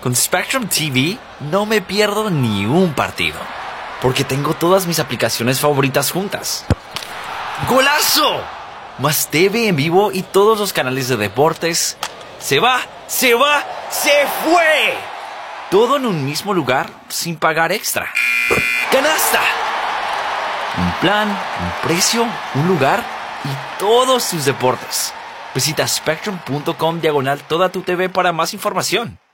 Con Spectrum TV no me pierdo ni un partido, porque tengo todas mis aplicaciones favoritas juntas. ¡Golazo! Más TV en vivo y todos los canales de deportes. ¡Se va! ¡Se fue! Todo en un mismo lugar sin pagar extra. ¡Canasta! Un plan, un precio, un lugar y todos tus deportes. Visita spectrum.com/toda tu TV para más información.